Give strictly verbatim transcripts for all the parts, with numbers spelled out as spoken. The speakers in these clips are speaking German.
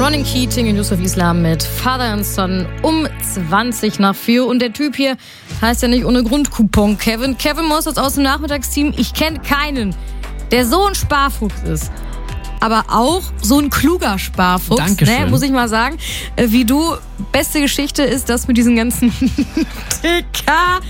Ronan Keating und Yusuf Islam mit Father and Son um zwanzig nach vier. Und der Typ hier heißt ja nicht ohne Grund Coupon Kevin. Kevin Mostert aus dem Nachmittagsteam. Ich kenne keinen, der so ein Sparfuchs ist. Aber auch so ein kluger Sparfuchs, Dankeschön. Ne, muss ich mal sagen. Äh, wie du, beste Geschichte ist das mit diesen ganzen T K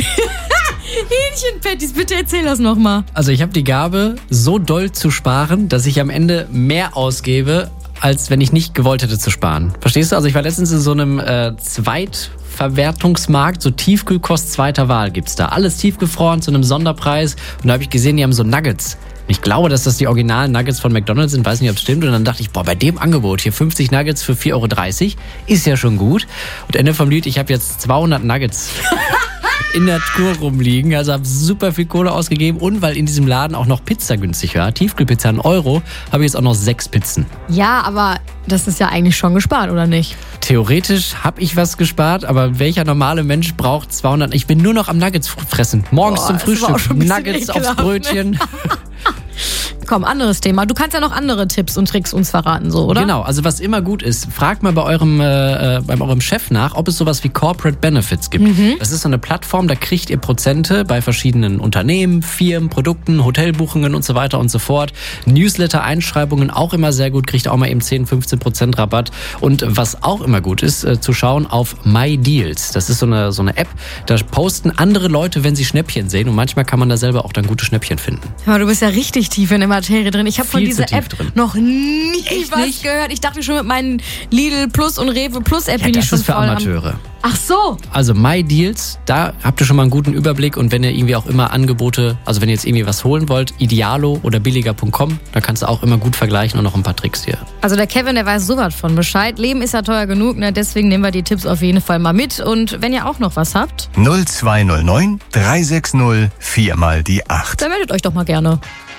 Hähnchenpatties. Bitte erzähl das nochmal. Also ich habe die Gabe, so doll zu sparen, dass ich am Ende mehr ausgebe, als wenn ich nicht gewollt hätte zu sparen. Verstehst du? Also ich war letztens in so einem äh, Zweitverwertungsmarkt, so Tiefkühlkost zweiter Wahl gibt's da. Alles tiefgefroren zu einem Sonderpreis. Und da habe ich gesehen, die haben so Nuggets. Ich glaube, dass das die originalen Nuggets von McDonald's sind, weiß nicht, ob es stimmt. Und dann dachte ich, boah, bei dem Angebot hier fünfzig Nuggets für vier Euro dreißig ist ja schon gut. Und Ende vom Lied, ich habe jetzt zweihundert Nuggets in der Tour rumliegen. Also habe super viel Kohle ausgegeben. Und weil in diesem Laden auch noch Pizza günstig war, Tiefkühlpizza ein Euro, habe ich jetzt auch noch sechs Pizzen. Ja, aber das ist ja eigentlich schon gespart, oder nicht? Theoretisch habe ich was gespart, aber welcher normale Mensch braucht zweihundert? Ich bin nur noch am Nuggets fressen. Morgens Boah, zum das war auch Frühstück. schon ein bisschen Nuggets aufs ekelhaft, Brötchen. Ne? Komm, anderes Thema. Du kannst ja noch andere Tipps und Tricks uns verraten, so, oder? Genau, also was immer gut ist, fragt mal bei eurem, äh, bei eurem Chef nach, ob es sowas wie Corporate Benefits gibt. Mhm. Das ist so eine Plattform, da kriegt ihr Prozente bei verschiedenen Unternehmen, Firmen, Produkten, Hotelbuchungen und so weiter und so fort. Newsletter-Einschreibungen auch immer sehr gut, kriegt auch mal eben zehn, fünfzehn Prozent Rabatt. Und was auch immer gut ist, äh, zu schauen auf MyDeals. Das ist so eine, so eine App, da posten andere Leute, wenn sie Schnäppchen sehen und manchmal kann man da selber auch dann gute Schnäppchen finden. Aber du bist ja richtig tief in der Materie drin. Ich habe von dieser App drin. noch nie Echt was nicht? gehört. Ich dachte schon mit meinen Lidl Plus und Rewe Plus App Ja, bin ich das schon ist für voll Amateure. Am Ach so. Also MyDeals, da habt ihr schon mal einen guten Überblick und wenn ihr irgendwie auch immer Angebote, also wenn ihr jetzt irgendwie was holen wollt, Idealo oder billiger punkt com, da kannst du auch immer gut vergleichen und noch ein paar Tricks hier. Also der Kevin, der weiß sowas von Bescheid. Leben ist ja teuer genug, ne? Deswegen nehmen wir die Tipps auf jeden Fall mal mit. Und wenn ihr auch noch was habt, null zwei null neun drei sechs null vier mal die acht. dann meldet euch doch mal gerne.